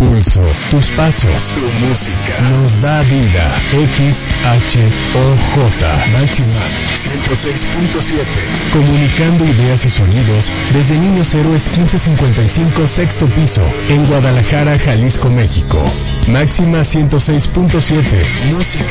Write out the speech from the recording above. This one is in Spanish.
pulso, tus pasos, tu música nos da vida. XHOJ Máxima 106.7. Comunicando ideas y sonidos desde Niños Héroes 1555 sexto piso en Guadalajara, Jalisco, México. Máxima 106.7. Música